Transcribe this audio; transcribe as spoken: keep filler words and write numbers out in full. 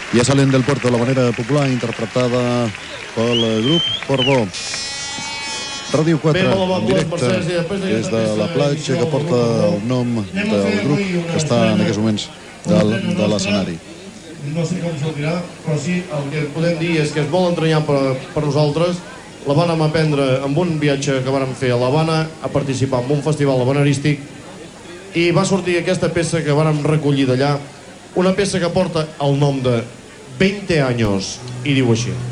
Ya salen del puerto de la manera popular interpretada pel grup Portbó. Ràdio quatre, en directe des de la platja, que porta el nom del grup que està en aquests moments de l'escenari. No sé com sortirà, però sí, el que podem dir és que és molt entranyable per nosaltres. La vàrem aprendre amb un viatge que vàrem fer a l'Havana, a participar en un festival havanerístic, i va sortir aquesta peça que vàrem recollir d'allà, una peça que porta el nom de veinte años, i diu així.